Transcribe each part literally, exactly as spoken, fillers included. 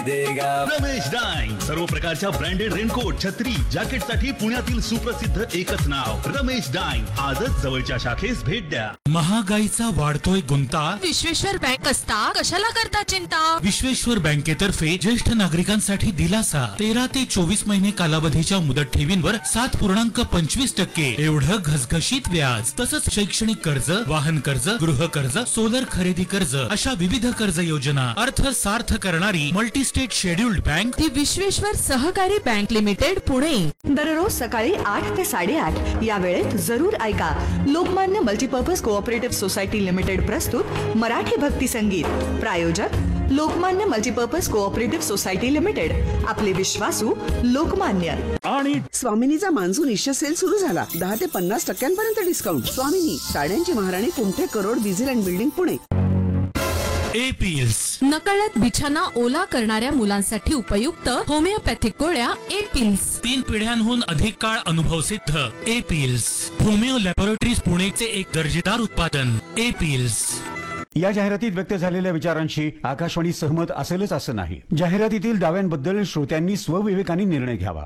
Ramesh dyeing, सर्व प्रकारच्या branded raincoat, छत्री, जॅकेट साठी पुण्यातील सुप्रसिद्ध एकच नाव रमेश डाईंग. आजच जवळच्या शाखेस भेट द्या. महागाईचा वाढतोय गुंता, विश्वेश्वर बँक असता कशाला करता चिंता. विश्वेश्वर बँकेतर्फे ज्येष्ठ नागरिकांसाठी दिलासा. तेरा ते चोवीस महिने कालावधीच्या मुदत ठेवींवर सात पूर्णांक पंचवीस टक्के एवढं घसघशीत व्याज. तसंच शैक्षणिक कर्ज, वाहन कर्ज, गृह कर्ज, सोलर खरेदी कर्ज अशा विविध कर्ज योजना अर्थ सार्थ करणारी मल्टी स्टेट शेड्यूल्ड बँक ती विश्वेश्वर सहकारी बँक लिमिटेड पुणे. दररोज सकाळी आठ ते साडेआठ या वेळेत जरूर ऐका Lokmanya multipurpose cooperative society limited प्रस्तुत मराठी भक्ती संगीत. प्रायोजक Lokmanya multipurpose cooperative society limited. आपले विश्वासू लोकमान्य. आणि स्वामिनीचा मान्सून इश्य सेल सुरू झाला. दहा ते पन्नास टक्क्यांपर्यंत डिस्काउंट. स्वामिनी, साड्यांची महाराणी, कुंठे crore विझिल and building Pune. Appeals, नकळत बिछाना ओला करणाऱ्या मुलांसाठी उपयुक्त होमिओपॅथिक गोळ्या एपिल्स. तीन पिढ्यांहून अधिक काळ अनुभव सिद्ध एपिल्स. होमिओ लॅबोरेटरीज पुणेचे एक दर्जेदार उत्पादन एपिल्स. या जाहिरातीत व्यक्त झालेल्या विचारांशी आकाशवाणी सहमत असेलच असं नाही. जाहिरातीतील दाव्यांबद्दल श्रोत्यांनी स्वविवेकाने निर्णय घ्यावा.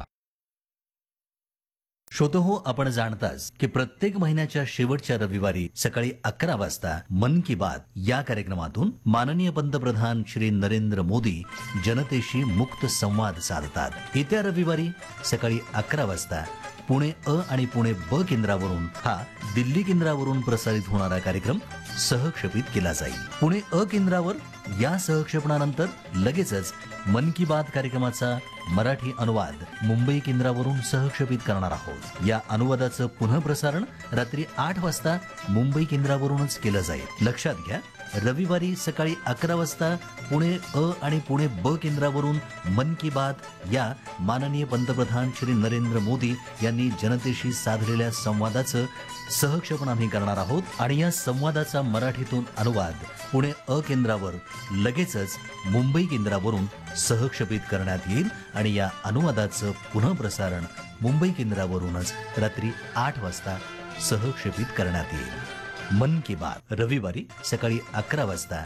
श्रोतो हो, आपण जाणताच की प्रत्येक महिन्याच्या शेवटच्या रविवारी सकाळी अकरा वाजता मन की बात या कार्यक्रमातून माननीय पंतप्रधान श्री नरेंद्र मोदी जनतेशी मुक्त संवाद साधतात. येत्या रविवारी सकाळी अकरा वाजता पुणे अ आणि पुणे ब केंद्रावरून हा दिल्ली केंद्रावरून प्रसारित होणारा कार्यक्रम सहक्षेपित केला जाईल. पुणे अ केंद्रावर या सहक्षेपणानंतर लगेचच मन की बात कार्यक्रमाचा मराठी अनुवाद मुंबई केंद्रावरून सहक्षेपित करणार आहोत. या अनुवादाचं पुनःप्रसारण रात्री आठ वाजता मुंबई केंद्रावरूनच केलं जाईल. लक्षात घ्या, रविवारी सकाळी अकरा वाजता पुणे अ आणि पुणे ब केंद्रावरून मन की बात या माननीय पंतप्रधान श्री नरेंद्र मोदी यांनी जनतेशी साधलेल्या संवादाचं सहक्षेपण आम्ही करणार आहोत. आणि या संवादाचा मराठीतून अनुवाद पुणे अ केंद्रावर लगेचच मुंबई केंद्रावरून सहक्षेपित करण्यात येईल. आणि या अनुवादाचं पुनःप्रसारण मुंबई केंद्रावरूनच रात्री आठ वाजता सहक्षेपित करण्यात येईल. मन की बात रविवारी सकाळी अकरा वाजता.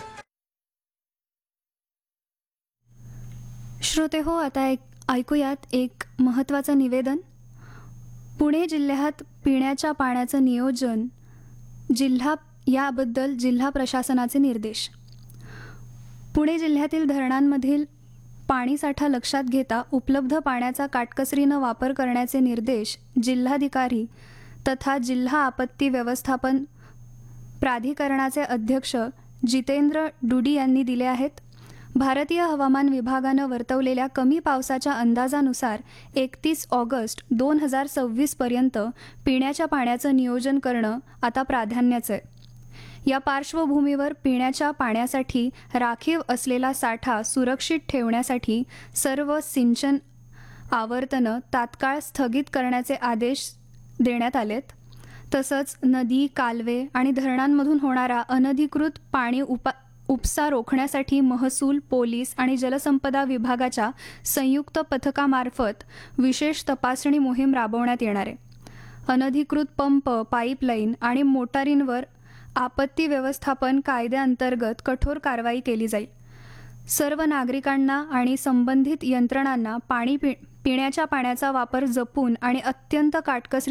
श्रोते हो, आता एक ऐकूयात एक महत्त्वाचं निवेदन. पुणे जिल्ह्यात पिण्याच्या पाण्याचं नियोजन जिल्हा याबद्दल जिल्हा प्रशासनाचे निर्देश. पुणे जिल्ह्यातील धरणांमधील पाणीसाठा लक्षात घेता उपलब्ध पाण्याचा काटकसरीनं वापर करण्याचे निर्देश जिल्हाधिकारी तथा जिल्हा आपत्ती व्यवस्थापन प्राधिकरणाचे अध्यक्ष जितेंद्र डुडी यांनी दिले आहेत. भारतीय हवामान विभागानं वर्तवलेल्या कमी पावसाच्या अंदाजानुसार एकतीस ऑगस्ट दोन हजार सव्वीसपर्यंत पिण्याच्या पाण्याचं नियोजन करणं आता प्राधान्याचं आहे. या पार्श्वभूमीवर पिण्याच्या पाण्यासाठी राखीव असलेला साठा सुरक्षित ठेवण्यासाठी सर्व सिंचन आवर्तनं तात्काळ स्थगित करण्याचे आदेश देण्यात आलेत. तसंच नदी, कालवे आणि धरणांमधून होणारा अनधिकृत पाणी उपा उपसा रोखण्यासाठी महसूल, पोलीस आणि जलसंपदा विभागाच्या संयुक्त पथकामार्फत विशेष तपासणी मोहीम राबवण्यात येणार आहे. अनधिकृत पंप, पाईपलाईन आणि मोटारींवर आपत्ती व्यवस्थापन कायद्याअंतर्गत कठोर कारवाई केली जाईल. सर्व नागरिकांना आणि संबंधित यंत्रणांना पाणी पि पिण्याच्या पाण्याचा वापर जपून आणि अत्यंत काटकसरी